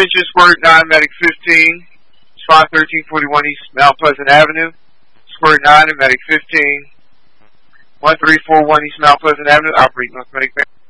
attention, Squirt 9, Medic 15. Spot 1341 East Mount Pleasant Avenue. Squirt 9 and Medic 15. 1341 East Mount Pleasant Avenue. Operate North Medic.